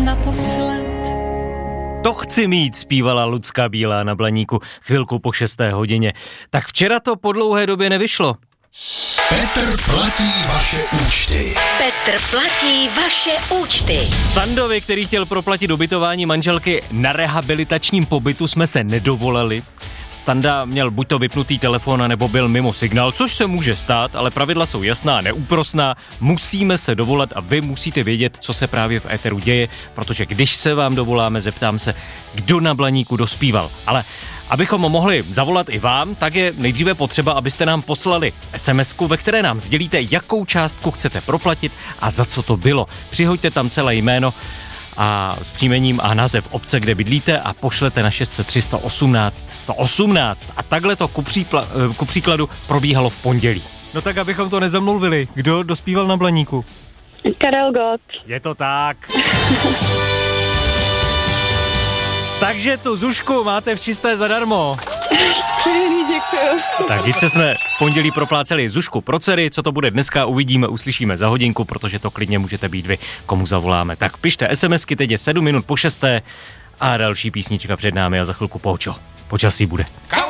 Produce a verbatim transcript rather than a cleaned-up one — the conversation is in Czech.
naposled. To chci mít, zpívala Lucka Bílá na Blaníku chvilku po šesté hodině. Tak včera to po dlouhé době nevyšlo. Petr platí vaše účty. Petr platí vaše účty. Standovi, který chtěl proplatit ubytování manželky na rehabilitačním pobytu, jsme se nedovolali. Standa měl buď to vypnutý telefon, nebo byl mimo signál, což se může stát, ale pravidla jsou jasná a neúprosná. Musíme se dovolat a vy musíte vědět, co se právě v éteru děje, protože když se vám dovoláme, zeptám se, kdo na Blaníku dospíval. Ale abychom mohli zavolat i vám, tak je nejdříve potřeba, abyste nám poslali es em esku, ve které nám sdělíte, jakou částku chcete proplatit a za co to bylo. Přihoďte tam celé jméno a s příjmením a název obce, kde bydlíte a pošlete na šest set tři sto osmnáct sto osmnáct. A takhle to ku, přípla, ku příkladu probíhalo v pondělí. No tak, abychom to nezamluvili, kdo dospíval na Blaníku? Karel Gott. Je to tak. Takže tu Zušku máte v čisté zadarmo. Děkuju. Tak více jsme v pondělí propláceli Zušku pro dcery, co to bude dneska, uvidíme, uslyšíme za hodinku, protože to klidně můžete být vy, komu zavoláme. Tak pište SMSky, teď je sedm minut po šesté a další písnička před námi a za chvilku poučo. Počasí bude.